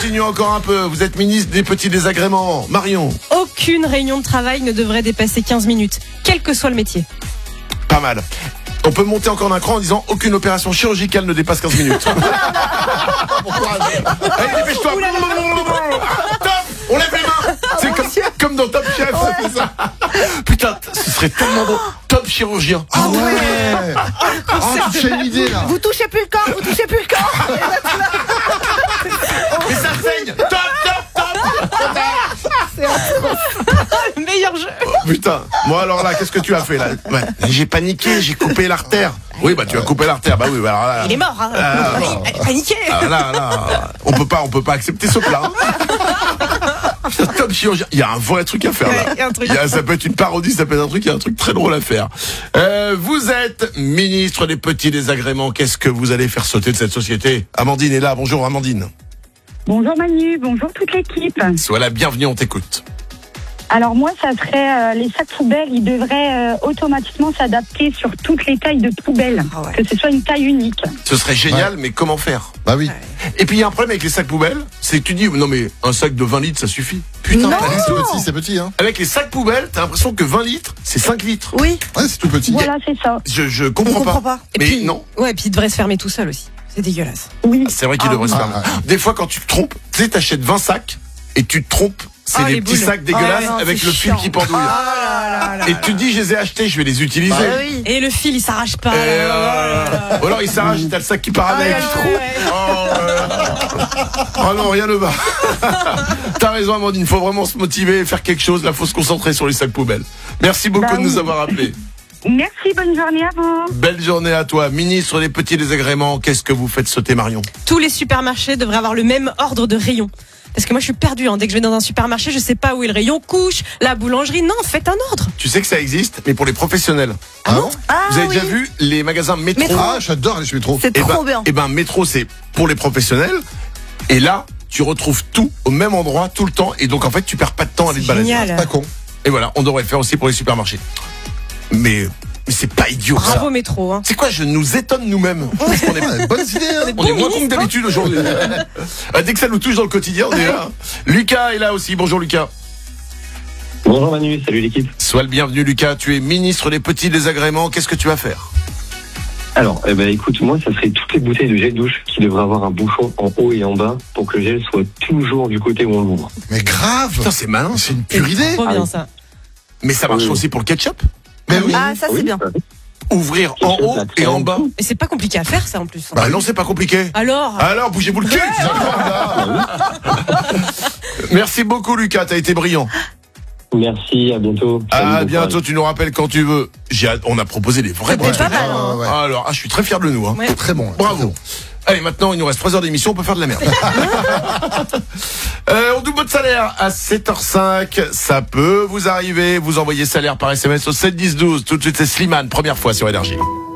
Continuons encore un peu. Vous êtes ministre des petits désagréments. Marion. Aucune réunion de travail ne devrait dépasser 15 minutes, quel que soit le métier. Pas mal. On peut monter encore d'un cran en disant aucune opération chirurgicale ne dépasse 15 minutes. Bon courage. Allez, dépêche-toi. Top. On lève les mains. C'est comme dans Top Chef. C'est ça. Putain, ce serait tellement bon. Top chirurgien. Ah ouais. J'ai une idée là. Vous touchez plus le corps, vous touchez plus le corps. Mais ça saigne. Top. Le meilleur jeu. Oh, putain. Moi alors là, qu'est-ce que tu as fait là? Ouais. J'ai paniqué, j'ai coupé l'artère. Oui, bah tu as coupé l'artère. Bah oui, bah alors là. Il est mort, hein. Paniqué. Là. On peut pas accepter ce plat. Top chirurgien. Il y a un vrai truc à faire là. Ouais, y a un truc. Ça peut être une parodie, ça peut être un truc, il y a un truc très drôle à faire. Vous êtes ministre des petits désagréments. Qu'est-ce que vous allez faire sauter de cette société? Amandine est là. Bonjour Amandine. Bonjour Manu, bonjour toute l'équipe. Sois la bienvenue, on t'écoute. Alors moi, ça serait les sacs poubelles, ils devraient automatiquement s'adapter sur toutes les tailles de poubelles, que ce soit une taille unique. Ce serait génial, mais comment faire? Bah oui. Et puis il y a un problème avec les sacs poubelles, c'est que tu dis non mais un sac de 20 litres ça suffit. Putain, Non, c'est petit hein. avec les sacs poubelles, t'as l'impression que 20 litres, c'est 5 litres. Oui. Ouais, c'est tout petit. Voilà, c'est ça. Je comprends pas. Et Mais puis, non. Ouais, puis il devrait se fermer tout seul aussi. C'est dégueulasse. Oui. C'est vrai qu'il devrait se faire. Des fois quand tu te trompes, tu sais, t'achètes 20 sacs et tu te trompes. C'est les petits boules. sacs dégueulasses non, avec c'est le fil chiant. qui pendouille. Et tu te dis, je les ai achetés, je vais les utiliser. Bah oui. Et le fil, il s'arrache pas. Ou alors il s'arrache et t'as le sac qui part avec. Oh non, rien ne va. T'as raison Amandine, faut vraiment se motiver, faire quelque chose. Là, faut se concentrer sur les sacs poubelles. Merci beaucoup de nous avoir appelés. Merci, bonne journée à vous. Belle journée à toi, ministre des petits désagréments. Qu'est-ce que vous faites sauter, Marion? Tous les supermarchés devraient avoir le même ordre de rayon. Parce que moi je suis perdue, hein. Dès que je vais dans un supermarché, je sais pas où est le rayon couche, la boulangerie. Non, faites un ordre. Tu sais que ça existe, mais pour les professionnels. Ah bon? Vous avez déjà vu les magasins Métro? Ah, j'adore les métro. C'est trop bien. Eh ben, Métro, c'est pour les professionnels. Et là, tu retrouves tout au même endroit tout le temps. Et donc, en fait, tu perds pas de temps à aller te balader. Génial. Pas con. Et voilà, on devrait le faire aussi pour les supermarchés. Mais c'est pas idiot, ça. Bravo métro, hein. C'est quoi, je nous étonne nous-mêmes. Parce qu'on est, Ouais, bonne idée hein. on est moins con que d'habitude aujourd'hui. Dès que ça nous touche dans le quotidien, on est là. Lucas est là aussi. Bonjour Lucas. Bonjour Manu, salut l'équipe. Sois le bienvenu Lucas. Tu es ministre des petits désagréments. Qu'est-ce que tu vas faire? Alors, écoute, moi, ça serait toutes les bouteilles de gel douche qui devraient avoir un bouchon en haut et en bas pour que le gel soit toujours du côté où on l'ouvre. Mais grave. Putain, c'est malin. C'est une pure idée. Trop bien ça. Mais ça marche Oui. aussi pour le ketchup. Mais oui. Ah, ça c'est bien. Ouvrir en haut et en bas. Et c'est pas compliqué à faire ça en plus. Bah non, c'est pas compliqué. Alors Bougez-vous le cul. Merci beaucoup Lucas, t'as été brillant. Merci, à bientôt. À Salut, bon bientôt, courage. tu nous rappelles quand tu veux. On a proposé des vrais C'était bons pas trucs. mal, hein. Ouais. Alors, je suis très fier de nous. Hein. Ouais. Très bon. Bravo. Très bon. Allez, maintenant, il nous reste 3 heures d'émission, on peut faire de la merde. On double votre salaire à 7h05. Ça peut vous arriver. Vous envoyez salaire par SMS au 7 10 12. Tout de suite, c'est Slimane, première fois sur Énergie.